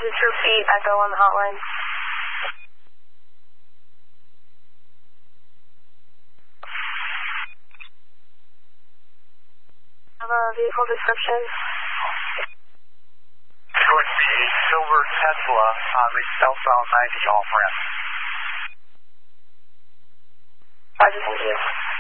is repeat Echo on the hotline. Have a vehicle description. It's going to be a silver Tesla on the southbound 90 off-ramp. Roger, thank you.